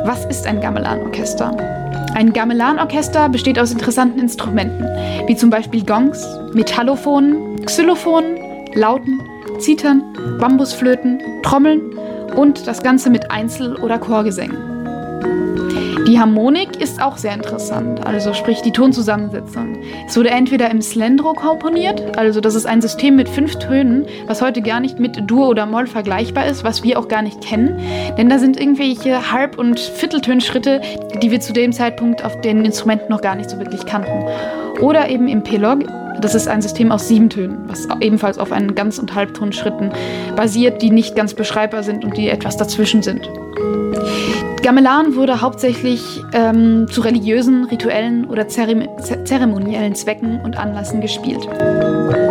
Was ist ein Gamelanorchester? Ein Gamelanorchester besteht aus interessanten Instrumenten, wie zum Beispiel Gongs, Metallophonen, Xylophonen, Lauten, Zithern, Bambusflöten, Trommeln und das Ganze mit Einzel- oder Chorgesängen. Die Harmonik ist auch sehr interessant, also sprich die Tonzusammensetzung. Es wurde entweder im Slendro komponiert, also das ist ein System mit 5 Tönen, was heute gar nicht mit Dur oder Moll vergleichbar ist, was wir auch gar nicht kennen, denn da sind irgendwelche Halb- und Vierteltönschritte, die wir zu dem Zeitpunkt auf den Instrumenten noch gar nicht so wirklich kannten. Oder eben im P-Log, das ist ein System aus 7 Tönen, was ebenfalls auf einen Ganz- und Halbtonschritten basiert, die nicht ganz beschreibbar sind und die etwas dazwischen sind. Gamelan wurde hauptsächlich zu religiösen, rituellen oder zeremoniellen Zwecken und Anlässen gespielt.